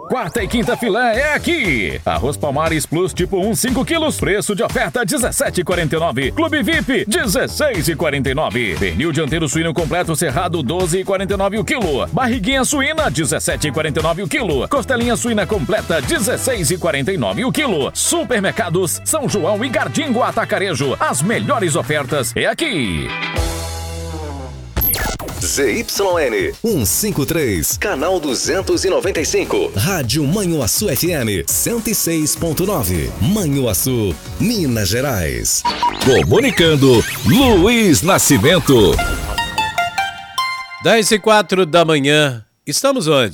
Quarta e quinta filé é aqui. Arroz Palmares Plus tipo 1, 5 quilos. Preço de oferta R$17,49. Clube VIP, R$16,49. Pernil dianteiro suíno completo cerrado, R$12,49 o quilo. Barriguinha suína, R$17,49 o quilo. Costelinha suína completa, R$16,49 o quilo. Supermercados São João e Gardingo Atacarejo. As melhores ofertas é aqui. ZYN 153, canal 295. Rádio Manhuaçu FM 106.9. Manhuaçu, Minas Gerais. Comunicando, Luiz Nascimento. 10h04 da manhã. Estamos onde?